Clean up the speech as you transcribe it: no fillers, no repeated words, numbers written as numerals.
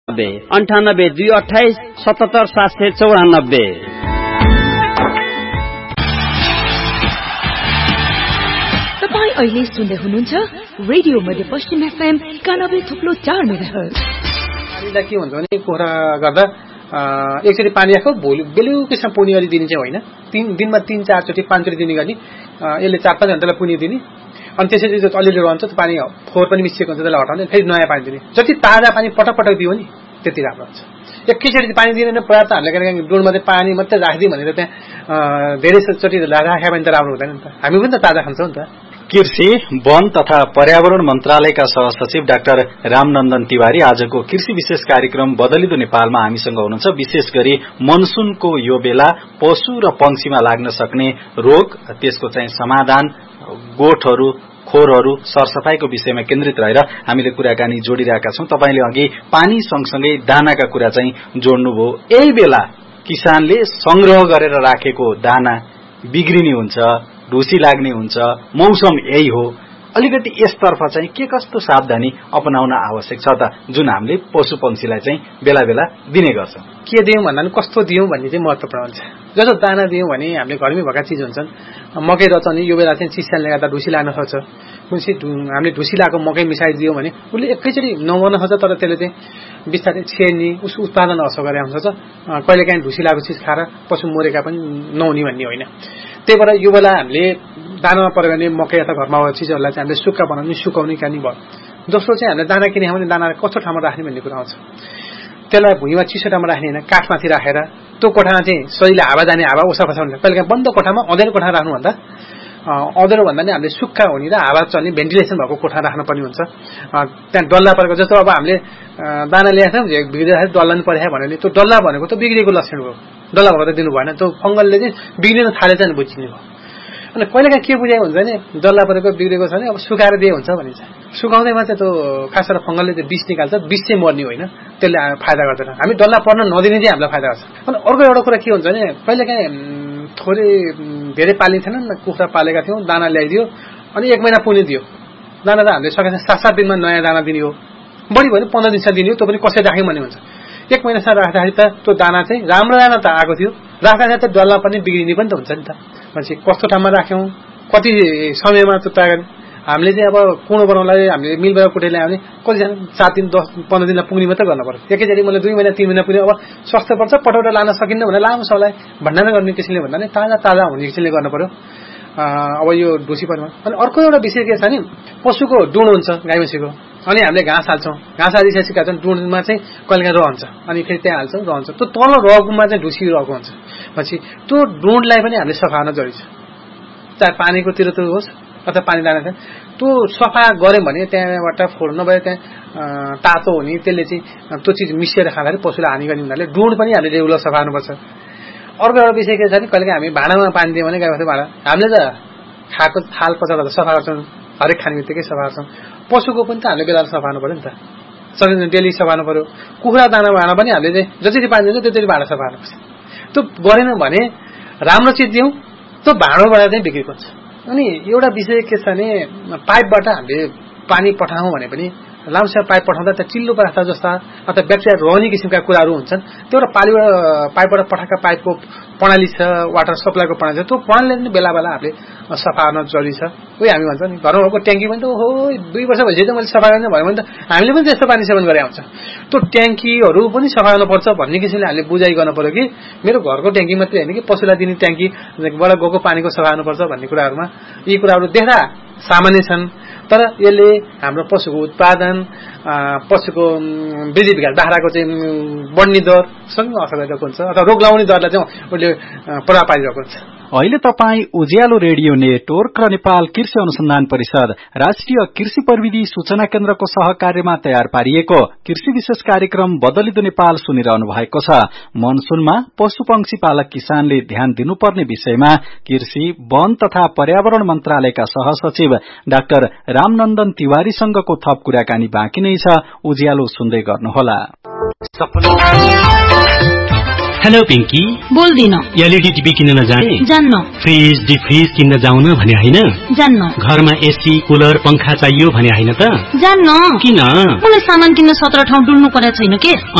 98 228 77 794। तपाईं अहिले सुन्दै हुनुहुन्छ रेडियो मध्यपश्चिम FM 91.4 मेगाहर्ज। पानीलाई के हुन्छ भने कोहरा गर्दा एकचोटि पानी राख्यो बेलुकीसम्म पुनी गरी दिने चाहिँ होइन, दिनमा 3-4 चोटि 5 चोटि दिने गरी यसले 4-5 घण्टालाई पुनी दिने। अनि त्यसरी अलिअलि रहन्छ त्यो पानी फोहोर पनि मिसिएको हुन्छ त्यसलाई हटाउने, फेरि नयाँ पानी दिने। जति ताजा पानी पटक पटक दियो नि त्यति राम्रो हुन्छ। एकैचोटि पानी दिँदैन, पर्याप्त हामीले कहिले डोल मात्रै पानी मात्रै राखिदियो भनेर त्यहाँ धेरै चोटि राख्यो भने त राम्रो हुँदैन नि त, हामी पनि त ताजा खान्छौँ नि त। कृषि, वन तथा पर्यावरण मन्त्रालयका सहसचिव डाक्टर रामनन्दन तिवारी आजको कृषि विशेष कार्यक्रम बदलिदो नेपालमा हामीसँग हुनुहुन्छ। विशेष गरी मनसुनको यो बेला पशु र पंक्षीमा लाग्न सक्ने रोग, त्यसको चाहिँ समाधान, गोठहरू, खोरहरू, सरसफाईको विषयमा केन्द्रित रहेर हामीले कुराकानी जोडिरहेका छौं। तपाईले अघि पानी सँगसँगै दानाका कुरा चाहिँ जोड्नुभयो। यही बेला किसानले संग्रह गरेर राखेको दाना बिग्रिने हुन्छ, ढुसी लाग्ने हुन्छ, मौसम यही हो। अलिकति यसतर्फ चाहिँ के कस्तो सावधानी अपनाउन आवश्यक छ त, जुन हामीले पशु पंक्षीलाई चाहिँ बेला बेला दिने गर्छौं? के दियौं भन्दा पनि कस्तो दियौं भन्ने चाहिँ महत्त्वपूर्ण हुन्छ। जस्तो दाना दियौं भने हामीले घरमै भएका चिज हुन्छन्, मकै रचाउने यो बेला चाहिँ चिसानले गर्दा ढुसी लाग्न सक्छ। हामीले ढुसी लागेको मकै मिसाइदियौं भने उसले एकैचोटि नमर्न सक्छ, तर त्यसले चाहिँ बिस्तारै छेड्ने, उसको उत्पादन असर गरे हुन्छ। कहिलेकाहीँ ढुसी लागेको चिज खाएर पशु मरेका पनि नहुने भन्ने होइन। त्यही भएर यो बेला हामीले दानामा प्रयोग गर्ने मकै अथवा घरमा भएको चिजहरूलाई चाहिँ हामीले सुक्खा बनाउने, सुकाउने कानी भयो। दोस्रो चाहिँ हामीले दाना किने भने दाना कस्तो ठाउँमा राख्ने भन्ने कुरा आउँछ। त्यसलाई भुइँमा चिसो ठाउँमा राख्ने होइन, काठमाथि राखेर त्यो कोठामा चाहिँ सजिलो हावा जाने, हावा ओसा फसा हुने। कहिलेकाहीँ बन्द कोठामा अँधेरो कोठा राख्नुभन्दा अँधेरो भन्दा नि हामीले सुक्खा हुने र हावा चल्ने भेन्टिलेसन भएको कोठा राख्नुपर्ने हुन्छ। त्यहाँ डल्ला परेको, जस्तो अब हामीले दाना ल्याएको छौँ बिग्रिँदाखेरि डल्ला नि परेको भने त्यो डल्ला भनेको त बिग्रेको लक्षण हो। डल्ला भएको त दिनु भएन, त्यो फङ्गलले चाहिँ बिग्रिन थालेछ भने बुझिने भयो। अनि कहिलेकाहीँ के बुझाएको हुन्छ भने डल्ला परेको बिग्रेको छ भने अब सुकाएर दिए हुन्छ भनिन्छ। सुकाउँदैमा चाहिँ त्यो खास गरेर फङ्गलले चाहिँ विष निकाल्छ, विष चाहिँ मर्ने होइन, त्यसले फाइदा गर्दैन। हामी डल्ला पर्न नदिने चाहिँ हामीलाई फाइदा गर्छ। अनि अर्को एउटा कुरा के हुन्छ भने कहिलेकाहीँ थोरै धेरै पालिन्थेनन्, कुखुरा पालेका थियौँ, दाना ल्याइदियो अनि 1 महिना पुग्ने दियो दाना। त हामीले सकेछ 7-7 दिनमा नयाँ दाना दिने हो, बढी भयो भने 15 दिनसम्म दिने हो। त्यो पनि कसरी राख्यौँ भन्ने हुन्छ। 1 महिनासम्म राख्दाखेरि त त्यो दाना चाहिँ राम्रो दाना त आएको थियो, राख्दाखेरि त डल्ला पनि बिग्रिने पनि त हुन्छ नि त। मान्छे कस्तो ठाउँमा राख्यौँ, कति समयमा त्यो तयार गर्ने। हामीले चाहिँ अब कुँडो बनाउनलाई हामीले मिलबाट कुटेर ल्यायो भने कतिजना 7 दिन 10-15 दिनमा पुग्ने मात्रै गर्नु पर्यो। एकैचोटि मैले 2 महिना 3 महिना पुग्यो। अब स्वास्थ्य पर्छ, पटौटा लान सकिन्न भने लामो समयलाई भण्डारण गर्ने किसिमले भन्दा नि ताजा हुने किसिमले गर्नु पर्यो। अब यो ढुसी परमा अनि अर्को एउटा विषय के छ नि, पशुको डुँड हुन्छ गाई भैँसीको, अनि हामीले घाँस हाल्छौँ, घाँस हालिसकेपछि का डुँडमा चाहिँ कहिलेकाहीँ रहन्छ, अनि फेरि त्यहाँ हाल्छौँ रहन्छ। त्यो तल रगमा चाहिँ ढुसी रहेको हुन्छ। पछि त्यो डुँडलाई पनि हामीले सफा गर्न जरुरी छ, चाहे पानीको तिर होस् अथवा पानी दाना चाहिँ त्यो सफा गऱ्यौँ भने त्यहाँबाट फोहोर नभए त्यहाँ तातो हुने, त्यसले चाहिँ त्यो चिज मिसिएर खाँदाखेरि पशुलाई हानि गर्ने हुनाले डुँड पनि हामीले रेगुलर सफा गर्नुपर्छ। अर्को एउटा विषय के छ भने कहिलेकाहीँ हामी भाँडामा पानी दियौँ भने गाई भाँडा हामीले त खाएको थाल पचाएर सफा गर्छौँ, हरेक खाने बित्तिकै सफा गर्छौँ। पशुको पनि त हामीले बेला सफा गर्नु पऱ्यो नि त, सबै डेली सफा गर्नु पऱ्यो। कुखुरा दाना भाँडा पनि हामीले चाहिँ जसरी पानी दिन्छ त्यसरी भाँडा सफा गर्नुपर्छ। त्यो गरेन भने राम्रो चिज दियौँ त्यो भाँडोबाट चाहिँ बिग्रेको हुन्छ। अनि एउटा विषय के छ भने पाइपबाट हामीले पानी पठाउँ भने पनि लामो समय पाइप पठाउँदा त्यहाँ चिल्लो पदार्थ जस्ता अथवा ब्याक्टेरिया रहने किसिमका कुराहरू हुन्छन्। त्यो एउटा पाइपबाट पठाएका पाइपको प्रणाली छ, वाटर सप्लाईको प्रणाली छ, त्यो प्रणालीले पनि बेला बेला हामीले सफा गर्न जरुरी छ। उही हामी भन्छ नि घरमा भएको ट्याङ्की पनि त हो 2 वर्ष भइसक्यो त मैले सफा गर्ने भयो भने त हामीले पनि त्यस्तो पानी सेवन गरे आउँछ। त्यो ट्याङ्कीहरू पनि सफा गर्नुपर्छ भन्ने किसिमले हामीले बुझाइ गर्नु पर्यो कि मेरो घरको ट्याङ्की मात्रै होइन कि पशुलाई दिने ट्याङ्कीबाट गएको पानीको सफा गर्नुपर्छ भन्ने कुराहरूमा यी कुराहरू देख्दा सामान्य छन्, तर यसले हाम्रो पशुको उत्पादन, पशुको वृद्धि विकास, बाख्राको चाहिँ बढ्ने दरसँग असर गरिरहेको हुन्छ अथवा रोग लाउने दरलाई चाहिँ उसले प्रभाव पारिरहेको हुन्छ। अहिले तपाईँ उज्यालो रेडियो नेटवर्क र नेपाल कृषि अनुसन्धान परिषद राष्ट्रिय कृषि प्रविधि सूचना केन्द्रको सहकार्यमा तयार पारिएको कृषि विशेष कार्यक्रम बदलिदो नेपाल सुनिरहनु भएको छ। मनसुनमा पशु पंक्षी पालक किसानले ध्यान दिनुपर्ने विषयमा कृषि, वन तथा पर्यावरण मन्त्रालयका सहसचिव डाक्टर रामनन्दन तिवारीसँगको थप कुराकानी बाँकी नै छ। उज्यालो सुन्दै गर्नुहोला। हेलो पिंकी, बोल्दिन। एलईडी टिभी किन्न जाने? जान्न। फ्रिज डिफ्रिज किन्न जाउन भने हैन? जान्न। घरमा एसी कुलर पंखा चाहियो भने हैन त? जान्न। किन? मलाई सामान किन्न 17 ठाउँ डुल्नु परेको छैन के।